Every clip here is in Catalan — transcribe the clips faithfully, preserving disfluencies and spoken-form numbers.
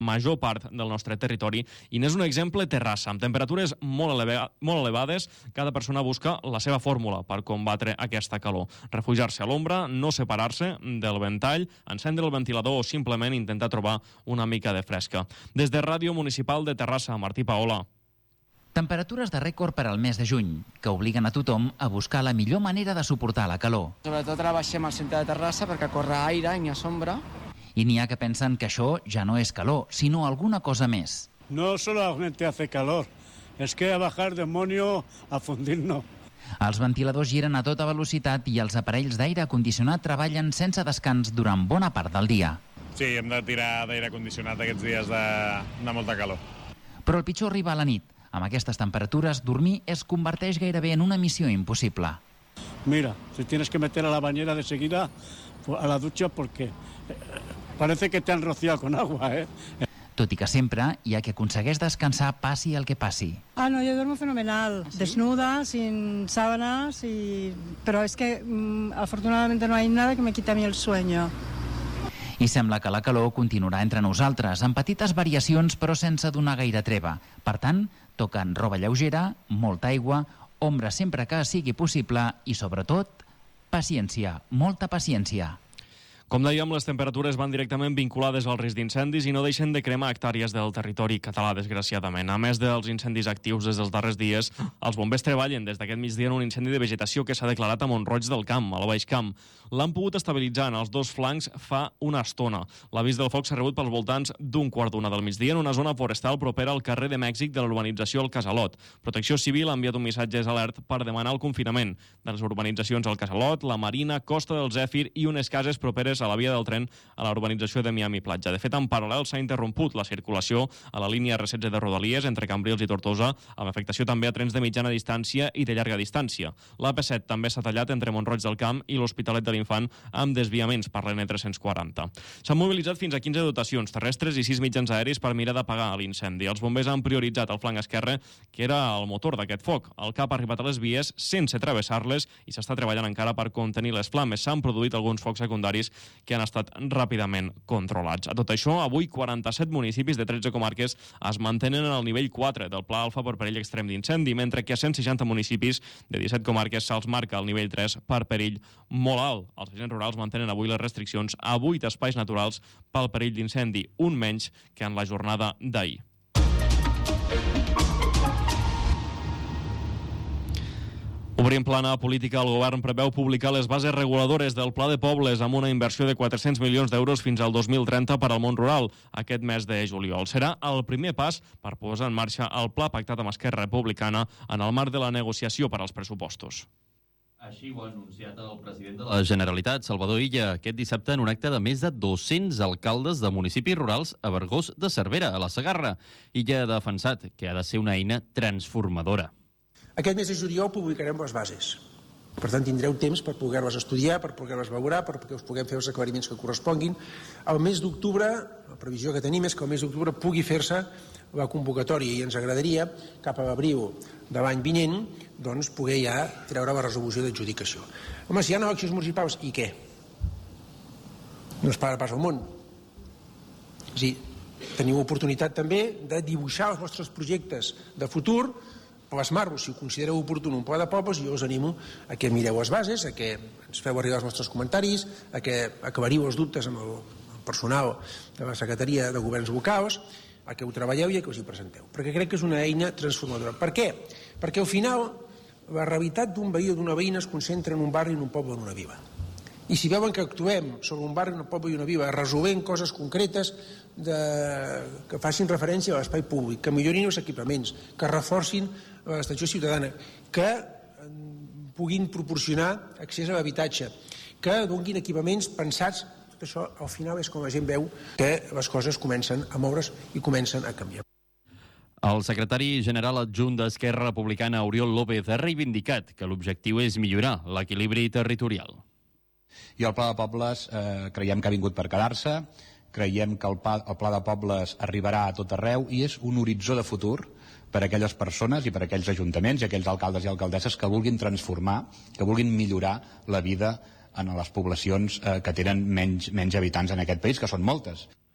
major part del nostre territori i n'és un exemple Terrassa. Amb temperatures molt, eleva molt elevades, cada persona busca la seva fórmula per combatre aquesta calor. Refugiar-se a l'ombra, no separar-se del ventall, encendre el ventilador o simplement intentar trobar una mica de fresca. Des de Ràdio Municipal de Terrassa, Martí Paola. Temperatures de rècord per al mes de juny, que obliguen a tothom a buscar la millor manera de suportar la calor. Sobretot ara baixem al centre de Terrassa perquè corre aire i n'hi ha sombra. I n'hi ha que pensen que això ja no és calor, sinó alguna cosa més. No solamente hace calor, es que a bajar demonio a fundirnos. Els ventiladors giren a tota velocitat i els aparells d'aire condicionat treballen sense descans durant bona part del dia. Sí, hem de tirar d'aire condicionat aquests dies de, de molta calor. Però el pitjor arriba a la nit. Amb aquestes temperatures, dormir es converteix gairebé en una missió impossible. Mira, si tienes que meter a la bañera de seguida a la ducha porque parece que te han rociado con agua, ¿eh? Tot i que sempre hi ha qui aconsegueix descansar passi el que passi. Ah, no, yo duermo fenomenal, ¿sí? Desnuda, sin sábanas, y... pero es que mmm, afortunadamente no hay nada que me quite a mí el sueño. I sembla que la calor continuarà entre nosaltres, amb petites variacions però sense donar gaire treva. Per tant, toquen roba lleugera, molta aigua, ombra sempre que sigui possible i, sobretot, paciència, molta paciència. Com dèiem, les temperatures van directament vinculades al risc d'incendis i no deixen de cremar hectàrees del territori català, desgraciadament. A més dels incendis actius des dels darrers dies, els bombers treballen des d'aquest migdia en un incendi de vegetació que s'ha declarat a Mont-roig del Camp, al Baix Camp. L'han pogut estabilitzar en els dos flancs fa una estona. L'avís del foc s'ha rebut pels voltants d'un quart d'una del migdia en una zona forestal propera al carrer de Mèxic de l'urbanització El Casalot. Protecció Civil ha enviat un missatge alert per demanar el confinament de les urbanitzacions El Casalot, la Marina, Costa del Zèfir i unes cases properes a la via del tren a la urbanització de Miami Platja. De fet, en paral·lel s'ha interromput la circulació a la línia R setze de Rodalies entre Cambrils i Tortosa, amb afectació també a trens de mitjana distància i de llarga distància. L'A P set també s'ha tallat entre Mont-roig del Camp i l'Hospitalet de l'Infant amb desviaments per l'N tres-cents quaranta. S'han mobilitzat fins a quinze dotacions terrestres i sis mitjans aeris per mirar d'apagar l'incendi. Els bombers han prioritzat el flanc esquerre, que era el motor d'aquest foc. El cap ha arribat a les vies sense travessar-les i s'està treballant encara per contenir les flames. S'han produït alguns focs secundaris que han estat ràpidament controlats. A tot això, avui quaranta-set municipis de tretze comarques es mantenen en el nivell quatre del Pla Alfa per perill extrem d'incendi, mentre que a cent seixanta municipis de disset comarques se'ls marca el nivell tres per perill molt alt. Els agents rurals mantenen avui les restriccions a vuit espais naturals pel perill d'incendi, un menys que en la jornada d'ahir. Obrint plana política, el govern preveu publicar les bases reguladores del Pla de Pobles amb una inversió de quatre-cents milions d'euros fins al dos mil trenta per al món rural aquest mes de juliol. Serà el primer pas per posar en marxa el pla pactat amb Esquerra Republicana en el marc de la negociació per als pressupostos. Així ho ha anunciat el president de la Generalitat, Salvador Illa, aquest dissabte en un acte de més de dos-cents alcaldes de municipis rurals a Vergós de Cervera, a la Segarra. Illa ha defensat que ha de ser una eina transformadora. Aquest mes de juliol publicarem les bases. Per tant, tindreu temps per poder-les estudiar, per poder-les valorar, perquè us puguem fer els aclariments que corresponguin. El mes d'octubre, la previsió que tenim és que el mes d'octubre pugui fer-se la convocatòria i ens agradaria, cap a l'abril de l'any vinent, doncs, poder ja treure la resolució d'adjudicació. Home, si hi ha eleccions municipals, i què? No es para pas al món. És a dir, teniu oportunitat també de dibuixar els vostres projectes de futur, plasmar-vos, si ho considereu oportú, un pla de pobles, i jo us animo a que mireu les bases, a que ens feu arribar els vostres comentaris, a que aclariu els dubtes amb el personal de la Secretaria de Governs Locals, a que ho treballeu i a que us hi presenteu. Perquè crec que és una eina transformadora. Per què? Perquè al final la realitat d'un veí o d'una veïna es concentra en un barri, en un poble, en una vila. I si veuen que actuem sobre un barri, un poble i una vila, resolent coses concretes de... que facin referència a l'espai públic, que millorin els equipaments, que reforcin l'estació ciutadana, que puguin proporcionar accés a l'habitatge, que donin equipaments pensats, tot això al final és com la gent veu que les coses comencen a moure's i comencen a canviar. El secretari general adjunt d'Esquerra Republicana, Oriol López, ha reivindicat que l'objectiu és millorar l'equilibri territorial. I el Pla de Pobles eh, creiem que ha vingut per quedar-se, creiem que el pla, el Pla de Pobles arribarà a tot arreu i és un horitzó de futur per a aquelles persones i per a aquells ajuntaments i aquells alcaldes i alcaldesses que vulguin transformar, que vulguin millorar la vida en les poblacions eh, que tenen menys, menys habitants en aquest país, que són moltes.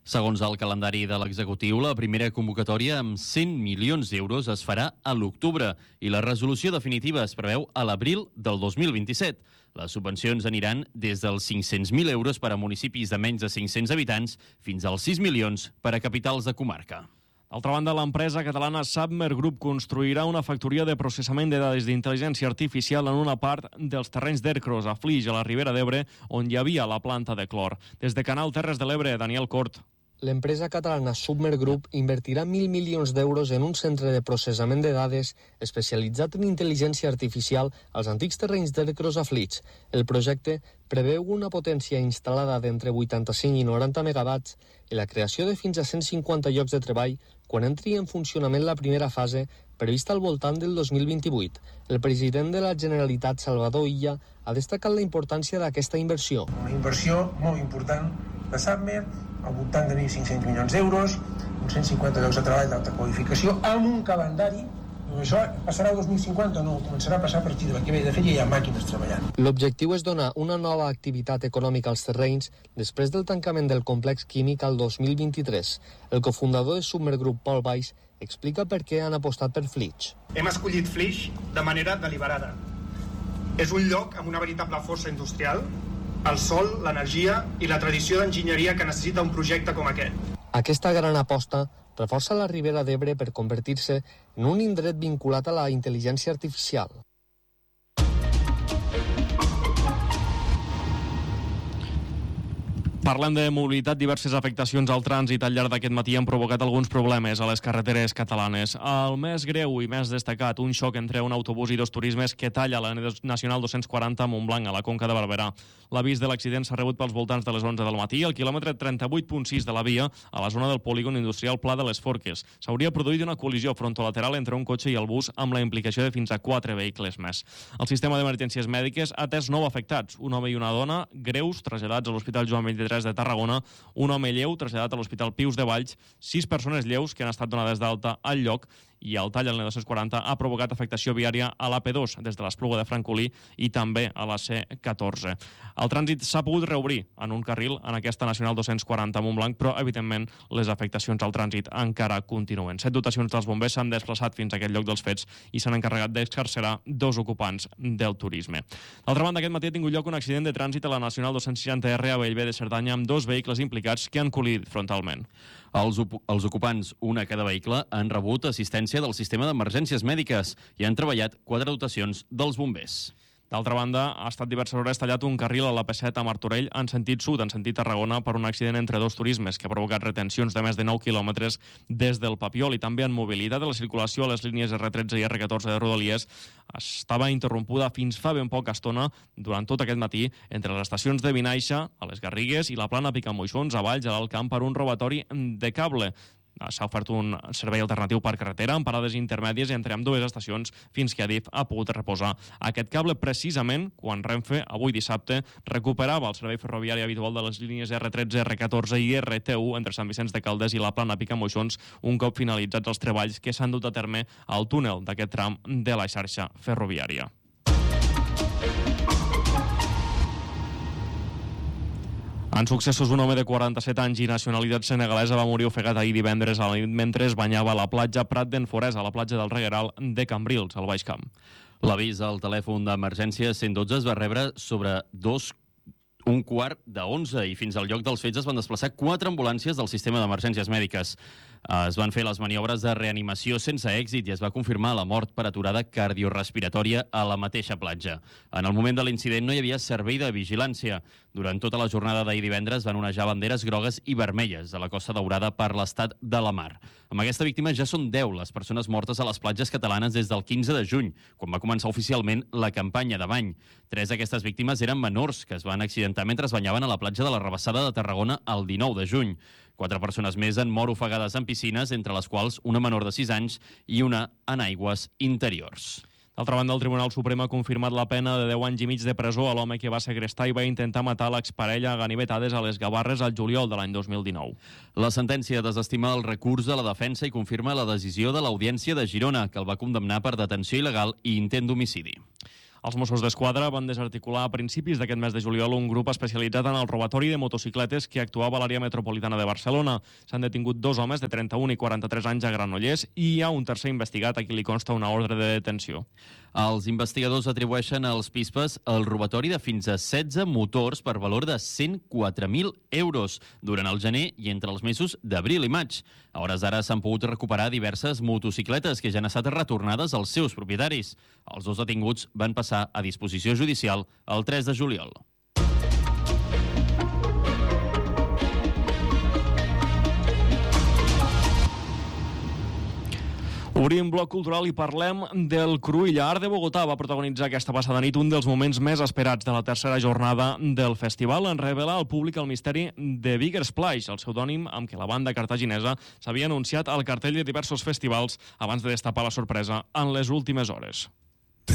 Segons el calendari de l'executiu, la primera convocatòria amb cent milions d'euros es farà a l'octubre i la resolució definitiva es preveu a l'abril del dos mil vint-i-set. Les subvencions aniran des dels cinc-cents mil euros per a municipis de menys de cinc-cents habitants fins als sis milions per a capitals de comarca. D'altra banda, l'empresa catalana Submer Group construirà una factoria de processament de dades d'intel·ligència artificial en una part dels terrenys d'Ercros, a Flix, a la Ribera d'Ebre, on hi havia la planta de clor. Des de Canal Terres de l'Ebre, Daniel Cort. L'empresa catalana Submer Group invertirà mil milions d'euros en un centre de processament de dades especialitzat en intel·ligència artificial als antics terrenys d'Ercros a Flix. El projecte preveu una potència instal·lada d'entre vuitanta-cinc i noranta megawatts i la creació de fins a cent cinquanta llocs de treball quan entri en funcionament la primera fase, prevista al voltant del dos mil vint-i-vuit. El president de la Generalitat, Salvador Illa, ha destacat la importància d'aquesta inversió. Una inversió molt important de Submer, al voltant de mil cinc-cents milions d'euros, uns cent cinquanta llocs de treball d'alta qualificació, amb un calendari. Això passarà el dos mil cinquanta? No, començarà a passar a partir de la que ve. De fet, ja hi ha màquines treballant. L'objectiu és donar una nova activitat econòmica als terrenys després del tancament del complex químic al dos mil vint-i-tres. El cofundador de Submer Group, Paul Weiss, explica per què han apostat per Flix. Hem escollit Flix de manera deliberada. És un lloc amb una veritable força industrial, el sol, l'energia i la tradició d'enginyeria que necessita un projecte com aquest. Aquesta gran aposta reforça la Ribera d'Ebre per convertir-se en un indret vinculat a la intel·ligència artificial. Parlant de mobilitat, diverses afectacions al trànsit al llarg d'aquest matí han provocat alguns problemes a les carreteres catalanes. El més greu i més destacat, un xoc entre un autobús i dos turismes que talla la Nacional dos-cents quaranta a Montblanc, a la Conca de Barberà. L'avís de l'accident s'ha rebut pels voltants de les onze del matí al quilòmetre trenta-vuit punt sis de la via, a la zona del polígon industrial Pla de les Forques. S'hauria produït una col·lisió frontolateral entre un cotxe i el bus amb la implicació de fins a quatre vehicles més. El sistema d'emergències mèdiques ha atès nou afectats, un home i una dona, greus, traslladats a l'Hospital Joan vint-i-tres de Tarragona, un home lleu traslladat a l'Hospital Pius de Valls, sis persones lleus que han estat donades d'alta al lloc i el tall al dos-cents quaranta ha provocat afectació viària a l'A P dos des de l'Espluga de Francolí i també a la C catorze. El trànsit s'ha pogut reobrir en un carril en aquesta Nacional dos-cents quaranta a Montblanc, però evidentment les afectacions al trànsit encara continuen. Set dotacions dels bombers s'han desplaçat fins a aquest lloc dels fets i s'han encarregat d'excarcerar dos ocupants del turisme. D'altra banda, aquest matí ha tingut lloc un accident de trànsit a la Nacional dos-cents seixanta R a Bellver de Cerdanya amb dos vehicles implicats que han col·lidit frontalment. Els, els ocupants, un a cada vehicle, han rebut assistència del sistema d'emergències mèdiques i han treballat quatre dotacions dels bombers. D'altra banda, ha estat diverses hores tallat un carril a l'A P set a Martorell en sentit sud, en sentit Tarragona, per un accident entre dos turismes que ha provocat retencions de més de nou quilòmetres des del Papiol i també en mobilitat de la circulació a les línies R tretze i R catorze de Rodalies estava interrompuda fins fa ben poca estona durant tot aquest matí entre les estacions de Vinaixa, a les Garrigues, i la plana Picamoixons, a Valls, a l'Alt Camp, per un robatori de cable. S'ha ofert un servei alternatiu per carretera amb parades intermèdies entre ambdues estacions fins que Adif ha pogut reposar aquest cable precisament quan Renfe, avui dissabte, recuperava el servei ferroviari habitual de les línies R tretze, R catorze i R T u entre Sant Vicenç de Calders i la plana Picamoixons un cop finalitzats els treballs que s'han dut a terme al túnel d'aquest tram de la xarxa ferroviària. En successos, un home de quaranta-set anys i nacionalitat senegalesa va morir ofegat ahir divendres a la nit mentre es banyava a la platja Prat d'en Forès, a la platja del Regueral de Cambrils, al Baix Camp. L'avís al telèfon d'emergència cent dotze es va rebre sobre dos un quart d'onze i fins al lloc dels fets es van desplaçar quatre ambulàncies del sistema d'emergències mèdiques. Es van fer les maniobres de reanimació sense èxit i es va confirmar la mort per aturada cardiorespiratòria a la mateixa platja. En el moment de l'incident no hi havia servei de vigilància. Durant tota la jornada d'ahir divendres van onejar banderes grogues i vermelles a la Costa Daurada per l'estat de la mar. Amb aquesta víctima ja són deu les persones mortes a les platges catalanes des del quinze de juny, quan va començar oficialment la campanya de bany. Tres d'aquestes víctimes eren menors que es van accidentar mentre es banyaven a la platja de la Rabassada de Tarragona el dinou de juny. Quatre persones més han mort ofegades en piscines, entre les quals una menor de sis anys i una en aigües interiors. D'altra banda, el Tribunal Suprem ha confirmat la pena de deu anys i mig de presó a l'home que va segrestar i va intentar matar l'exparella a ganivetades a les Gavarres al juliol de l'any dos mil dinou. La sentència desestima el recurs de la defensa i confirma la decisió de l'Audiència de Girona, que el va condemnar per detenció il·legal i intent d'homicidi. Els Mossos d'Esquadra van desarticular a principis d'aquest mes de juliol un grup especialitzat en el robatori de motocicletes que actuava a l'àrea metropolitana de Barcelona. S'han detingut dos homes de trenta-un i quaranta-tres anys a Granollers i hi ha un tercer investigat a qui li consta una ordre de detenció. Els investigadors atribueixen als pispes el robatori de fins a setze motors per valor de cent quatre mil euros durant el gener i entre els mesos d'abril i maig. A hores d'ara s'han pogut recuperar diverses motocicletes que ja han estat retornades als seus propietaris. Els dos detinguts van passar a disposició judicial el tres de juliol. Obrim bloc cultural i parlem del Cruïlla. Art de Bogotà va protagonitzar aquesta passada nit un dels moments més esperats de la tercera jornada del festival en revelar al públic el misteri de Bigger Splash, el pseudònim amb què la banda cartaginesa s'havia anunciat al cartell de diversos festivals abans de destapar la sorpresa en les últimes hores.